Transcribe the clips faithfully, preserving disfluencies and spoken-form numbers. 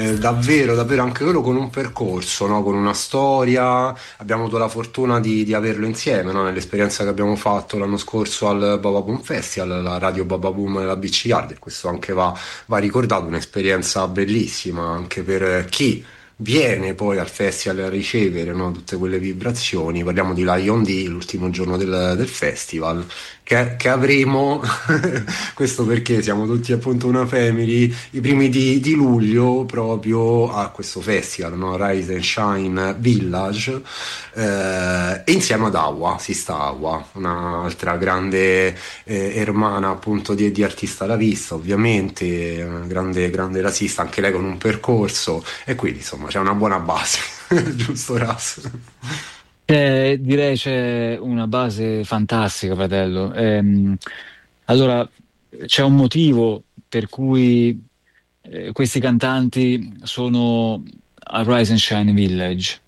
eh, davvero, davvero anche loro con un percorso, no? Con una storia. Abbiamo avuto la fortuna di, di averlo insieme, no? Nell'esperienza che abbiamo fatto l'anno scorso al Baba Boom Festival, la radio Baba Boom della B C Yard, e questo anche va, va ricordato, un'esperienza bellissima anche per chi viene poi al festival a ricevere, no, tutte quelle vibrazioni. Parliamo di Lion D, l'ultimo giorno del, del festival, che, che avremo, questo perché siamo tutti appunto una family, i primi di, di luglio proprio a questo festival, no? Rise and Shine Village, eh, e insieme ad Awa, si sta Awa, un'altra grande eh, ermana appunto di, di artista alla vista, ovviamente, una grande, grande rasista, anche lei con un percorso, e quindi insomma c'è una buona base, giusto Ras? Eh, direi c'è una base fantastica, fratello. Ehm, allora, c'è un motivo per cui eh, questi cantanti sono a Rise and Shine Village.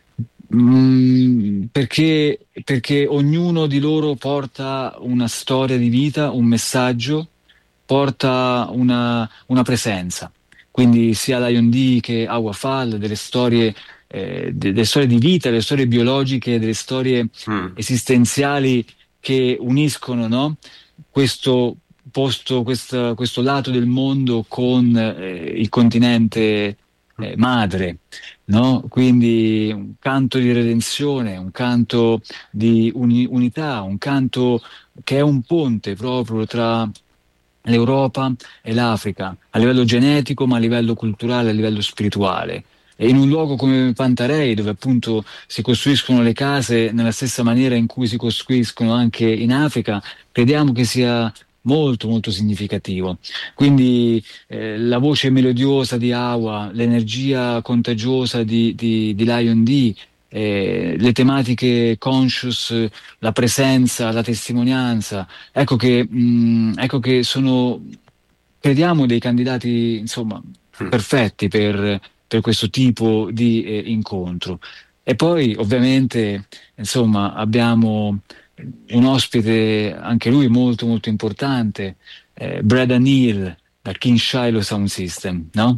Mm, perché, perché ognuno di loro porta una storia di vita, un messaggio, porta una, una presenza. Quindi sia Lion D che Agua Fall, delle storie, eh, de- delle storie di vita, delle storie biologiche, delle storie Mm. esistenziali che uniscono, no? Questo posto, questa- questo lato del mondo con eh, il continente eh, madre, no? Quindi un canto di redenzione, un canto di uni- unità, un canto che è un ponte proprio tra l'Europa e l'Africa, a livello genetico, ma a livello culturale, a livello spirituale. E in un luogo come Pantarei, dove appunto si costruiscono le case nella stessa maniera in cui si costruiscono anche in Africa, crediamo che sia molto molto significativo. Quindi eh, la voce melodiosa di Awa, l'energia contagiosa di, di, di Lion D, eh, le tematiche conscious, eh, la presenza, la testimonianza, ecco che, mh, ecco che sono, crediamo, dei candidati, insomma, Mm. perfetti per, per questo tipo di eh, incontro. E poi, ovviamente, insomma, abbiamo un ospite, anche lui molto molto importante, eh, Brad Neal, dal King Shiloh Sound System, no?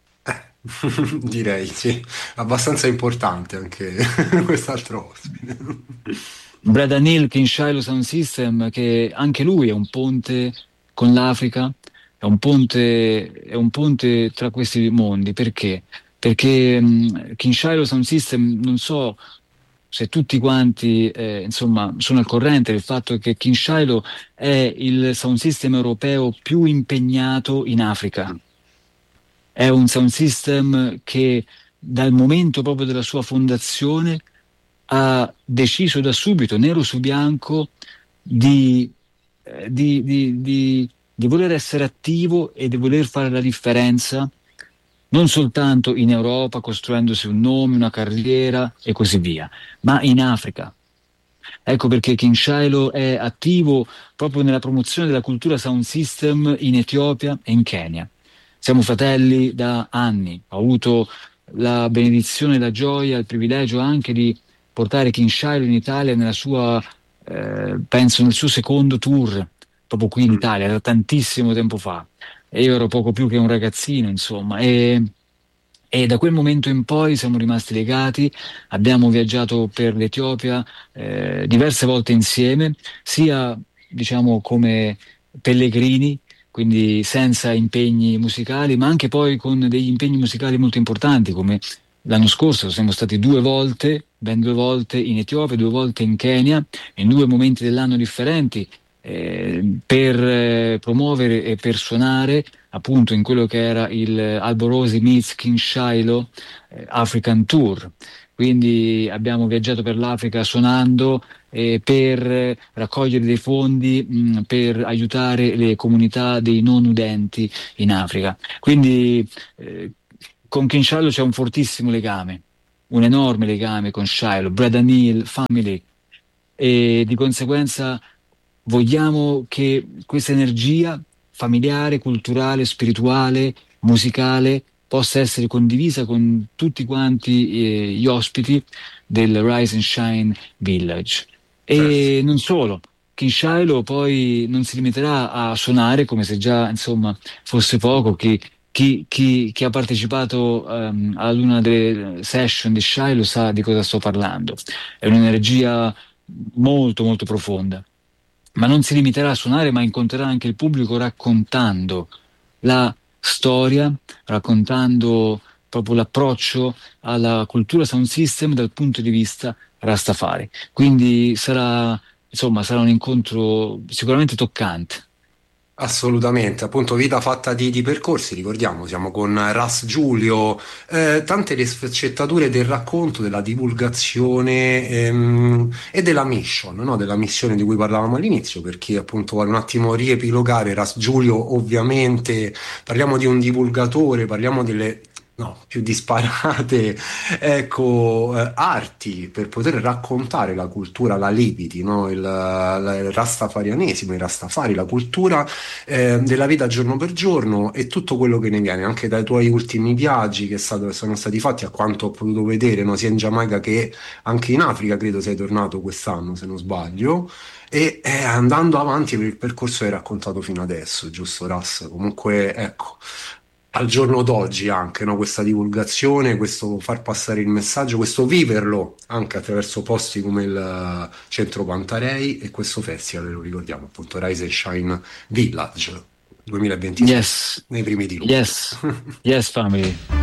Direi sì, abbastanza importante anche quest'altro ospite. Brad Neal, King Shiloh Sound System, che anche lui è un ponte con l'Africa, è un ponte, è un ponte tra questi mondi. Perché? Perché mh, King Shiloh Sound System, non so se tutti quanti eh, insomma, sono al corrente del fatto che King Shiloh è il sound system europeo più impegnato in Africa. È un sound system che dal momento proprio della sua fondazione ha deciso da subito, nero su bianco, di, eh, di- di- di- di voler essere attivo e di voler fare la differenza, non soltanto in Europa, costruendosi un nome, una carriera e così via, ma in Africa. Ecco perché King Shiloh è attivo proprio nella promozione della cultura sound system in Etiopia e in Kenya. Siamo fratelli da anni. Ho avuto la benedizione, la gioia, il privilegio anche di portare King Shiloh in Italia nella sua, eh, penso nel suo secondo tour, proprio qui in Mm. Italia, da tantissimo tempo fa. E io ero poco più che un ragazzino, insomma, e, e da quel momento in poi siamo rimasti legati, abbiamo viaggiato per l'Etiopia eh, diverse volte insieme, sia diciamo come pellegrini, quindi senza impegni musicali, ma anche poi con degli impegni musicali molto importanti, come l'anno scorso siamo stati due volte, ben due volte in Etiopia, due volte in Kenya, in due momenti dell'anno differenti, eh, per eh, promuovere e per suonare appunto in quello che era il Alborosi meets King Shiloh eh, African Tour. Quindi abbiamo viaggiato per l'Africa suonando eh, per eh, raccogliere dei fondi mh, per aiutare le comunità dei non udenti in Africa. Quindi eh, con King Shiloh c'è un fortissimo legame, un enorme legame con Shiloh, Brad Neal, Family, e di conseguenza vogliamo che questa energia familiare, culturale, spirituale, musicale possa essere condivisa con tutti quanti eh, gli ospiti del Rise and Shine Village. Certo. E non solo, King Shiloh poi non si limiterà a suonare come se già insomma fosse poco, che chi, chi- chi ha partecipato ehm, ad una delle session di Shai lo sa di cosa sto parlando. È un'energia molto molto profonda, ma non si limiterà a suonare, ma incontrerà anche il pubblico raccontando la storia, raccontando proprio l'approccio alla cultura sound system dal punto di vista Rastafari. Quindi sarà, insomma, sarà un incontro sicuramente toccante. Assolutamente, appunto vita fatta di, di percorsi, ricordiamo, siamo con Ras Giulio, eh, tante le sfaccettature del racconto, della divulgazione ehm, e della mission, no? Della missione di cui parlavamo all'inizio, perché appunto vuole un attimo riepilogare Ras Giulio, ovviamente parliamo di un divulgatore, parliamo delle... No, più disparate, ecco, eh, arti per poter raccontare la cultura, la Lipiti, no? Il, la- il rastafarianesimo, i rastafari, la cultura eh, della vita giorno per giorno e tutto quello che ne viene, anche dai tuoi ultimi viaggi che, è stato- che sono stati fatti, a quanto ho potuto vedere, no? Sia in Giamaica che anche in Africa, credo sei tornato quest'anno, se non sbaglio. E eh, andando avanti per il percorso che hai raccontato fino adesso, giusto, Ras? Comunque, ecco, al giorno d'oggi anche, no? Questa divulgazione, questo far passare il messaggio, questo viverlo anche attraverso posti come il eh, Centro Pantarei e questo festival, lo ricordiamo appunto, Rise and Shine Village duemilaventisei, Yes, nei primi di luglio. yes, yes, family.